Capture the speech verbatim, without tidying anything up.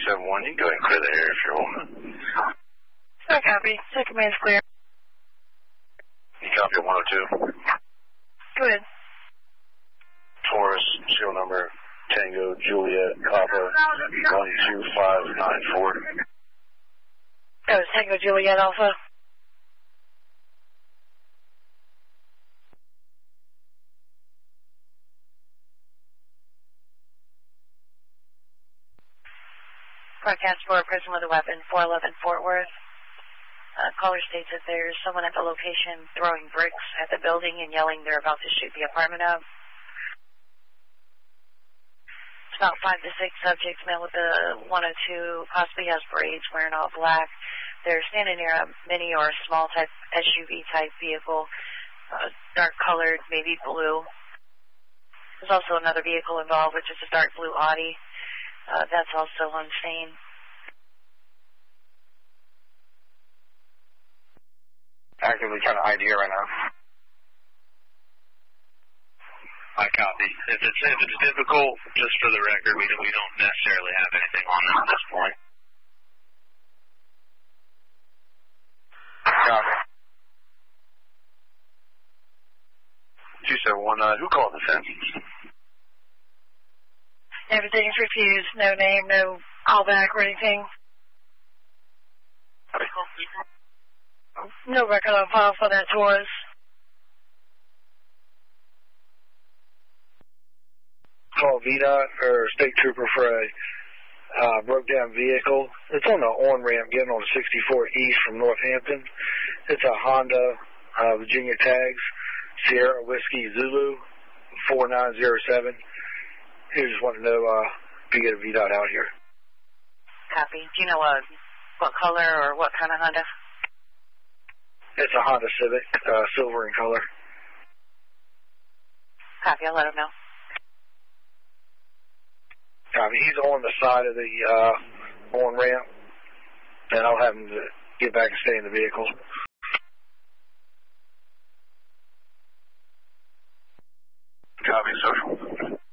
seven one, you can go ahead and clear the area if you're holding it. I copy. Second man's clear. You copy at one oh two? Good. Taurus, serial number Tango Juliet Papa one two five nine four. That was Tango Juliet Alpha. Broadcast for a person with a weapon, four eleven Fort Worth. Uh, caller states that there's someone at the location throwing bricks at the building and yelling they're about to shoot the apartment up. It's about five to six subjects, male with a one oh two, possibly has braids, wearing all black. They're standing near a mini or a small type S U V type vehicle, uh, dark colored, maybe blue. There's also another vehicle involved, which is a dark blue Audi. Uh, that's also unseen. Actively trying to I D it right now. I copy. If it's if it's difficult, just for the record, we don't, we don't necessarily have anything on them at this point. Copy. two seven one, uh, who called the census? Everything's refused. No name, no callback or anything. No record on file for that Taurus. Call V DOT or State Trooper for a uh, broke down vehicle. It's on the on-ramp getting on sixty-four East from Northampton. It's a Honda uh, Virginia tags, Sierra Whiskey Zulu four nine zero seven. He just wanted to know uh, if you get a V DOT out here. Copy. Do you know uh, what color or what kind of Honda? It's a Honda Civic, uh, silver in color. Copy. I'll let him know. Copy. He's on the side of the uh, on-ramp, and I'll have him to get back and stay in the vehicle. Copy, social.